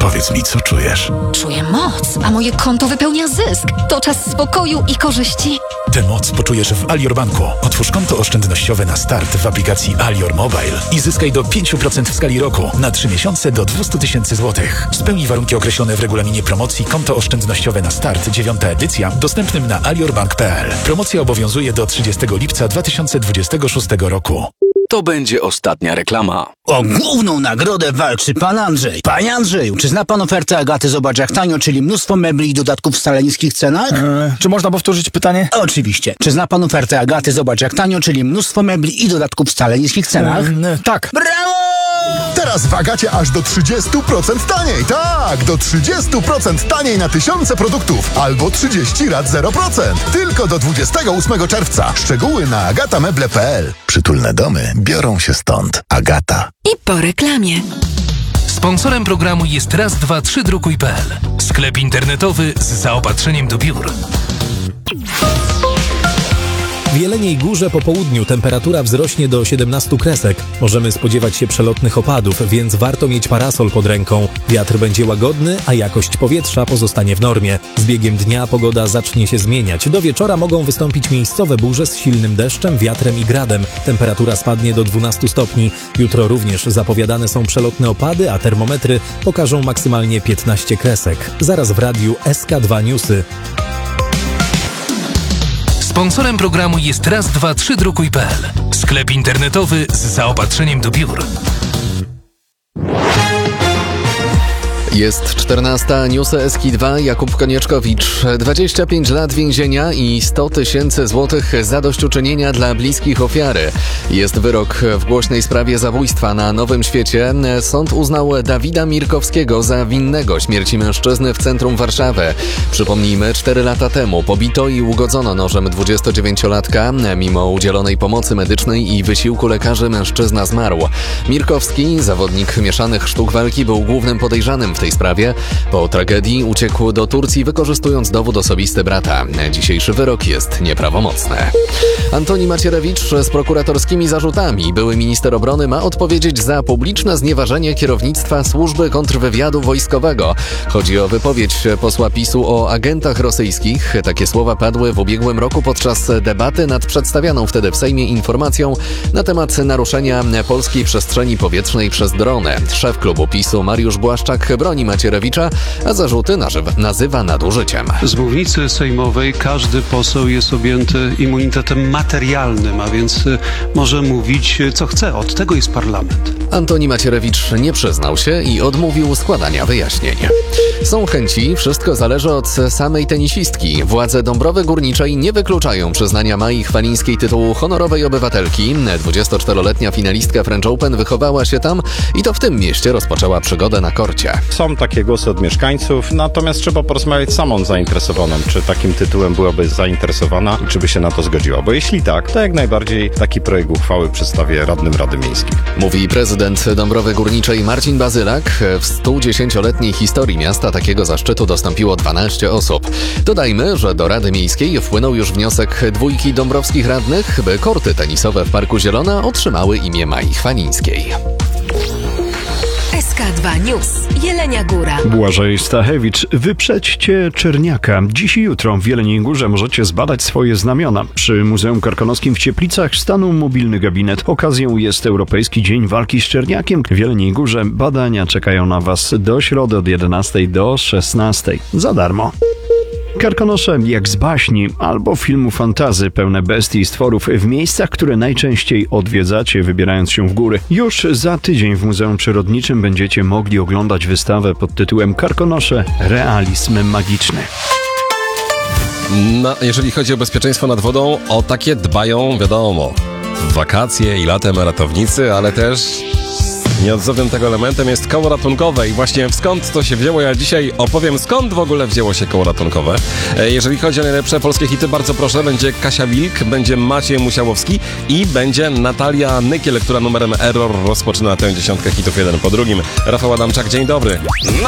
Powiedz mi, co czujesz? Czuję moc, a moje konto wypełnia zysk. To czas spokoju i korzyści. Tę moc poczujesz w Alior Banku. Otwórz konto oszczędnościowe na start w aplikacji Alior Mobile i zyskaj do 5% w skali roku na 3 miesiące do 200 000 złotych. Spełnij warunki określone w regulaminie promocji Konto oszczędnościowe na start 9. edycja dostępnym na aliorbank.pl. Promocja obowiązuje do 30 lipca 2026 roku. To będzie ostatnia reklama. O główną nagrodę walczy pan Andrzej. Panie Andrzeju, czy zna pan ofertę Agaty Zobacz jak tanio, czyli mnóstwo mebli i dodatków w wcale niskich cenach? Czy można powtórzyć pytanie? Oczywiście. Czy zna pan ofertę Agaty Zobacz jak tanio, czyli mnóstwo mebli i dodatków w wcale niskich cenach? Tak. Brawo! Teraz w Agacie aż do 30% taniej. Tak, do 30% taniej na tysiące produktów. Albo 30 rat 0%. Tylko do 28 czerwca. Szczegóły na agatameble.pl. Przytulne domy biorą się stąd. Agata. I po reklamie. Sponsorem programu jest raz232kuj.pl. Sklep internetowy z zaopatrzeniem do biur. W Jeleniej Górze po południu temperatura wzrośnie do 17 kresek. Możemy spodziewać się przelotnych opadów, więc warto mieć parasol pod ręką. Wiatr będzie łagodny, a jakość powietrza pozostanie w normie. Z biegiem dnia pogoda zacznie się zmieniać. Do wieczora mogą wystąpić miejscowe burze z silnym deszczem, wiatrem i gradem. Temperatura spadnie do 12 stopni. Jutro również zapowiadane są przelotne opady, a termometry pokażą maksymalnie 15 kresek. Zaraz w radiu SK2 Newsy. Sponsorem programu jest raz232kuj.pl. Sklep internetowy z zaopatrzeniem do biur. Jest 14. Newsy SK2. Jakub Konieczkowicz. 25 lat więzienia i 100 000 złotych zadośćuczynienia dla bliskich ofiary. Jest wyrok w głośnej sprawie zabójstwa na Nowym Świecie. Sąd uznał Dawida Mirkowskiego za winnego śmierci mężczyzny w centrum Warszawy. Przypomnijmy, 4 lata temu pobito i ugodzono nożem 29-latka. Mimo udzielonej pomocy medycznej i wysiłku lekarzy mężczyzna zmarł. Mirkowski, zawodnik mieszanych sztuk walki, był głównym podejrzanym w tej sprawie. Po tragedii uciekł do Turcji, wykorzystując dowód osobisty brata. Dzisiejszy wyrok jest nieprawomocny. Antoni Macierewicz z prokuratorskimi zarzutami. Były minister obrony ma odpowiedzieć za publiczne znieważenie kierownictwa służby kontrwywiadu wojskowego. Chodzi o wypowiedź posła PiS-u o agentach rosyjskich. Takie słowa padły w ubiegłym roku podczas debaty nad przedstawianą wtedy w Sejmie informacją na temat naruszenia polskiej przestrzeni powietrznej przez drony. Szef klubu PiS-u Mariusz Błaszczak broni Macierewicza, a zarzuty nazywa nadużyciem. Z mównicy sejmowej każdy poseł jest objęty immunitetem materialnym, a więc może mówić co chce. Od tego jest parlament. Antoni Macierewicz nie przyznał się i odmówił składania wyjaśnień. Są chęci, wszystko zależy od samej tenisistki. Władze Dąbrowy Górniczej nie wykluczają przyznania Mai Chwalińskiej tytułu honorowej obywatelki. 24-letnia finalistka French Open wychowała się tam i to w tym mieście rozpoczęła przygodę na korcie. Są takie głosy od mieszkańców, natomiast trzeba porozmawiać z samą zainteresowaną, czy takim tytułem byłaby zainteresowana i czy by się na to zgodziła. Bo jeśli tak, to jak najbardziej taki projekt uchwały przedstawię radnym Rady Miejskiej. Mówi prezydent Dąbrowy Górniczej Marcin Bazylak. W 110-letniej historii miasta takiego zaszczytu dostąpiło 12 osób. Dodajmy, że do Rady Miejskiej wpłynął już wniosek 2 dąbrowskich radnych, by korty tenisowe w Parku Zielona otrzymały imię Mai Chwalińskiej. SK2 News. Jelenia Góra. Błażej Stachewicz. Wyprzedźcie Czerniaka. Dziś i jutro w Jeleniej Górze możecie zbadać swoje znamiona. Przy Muzeum Karkonoskim w Cieplicach stanął mobilny gabinet. Okazją jest Europejski Dzień Walki z Czerniakiem. W Jeleniej Górze badania czekają na Was do środy od 11 do 16. Za darmo. Karkonosze jak z baśni albo filmu fantasy, pełne bestii i stworów w miejscach, które najczęściej odwiedzacie, wybierając się w góry. Już za tydzień w Muzeum Przyrodniczym będziecie mogli oglądać wystawę pod tytułem Karkonosze – realizm magiczny. No, jeżeli chodzi o bezpieczeństwo nad wodą, o takie dbają, wiadomo, w wakacje i latem ratownicy, ale też nieodzownym tego elementem jest koło ratunkowe i właśnie skąd to się wzięło, ja dzisiaj opowiem, skąd w ogóle wzięło się koło ratunkowe. Jeżeli chodzi o najlepsze polskie hity, bardzo proszę, będzie Kasia Wilk, będzie Maciej Musiałowski i będzie Natalia Nykiel, która numerem Error rozpoczyna tę 10 hitów jeden po drugim. Rafał Adamczak, dzień dobry.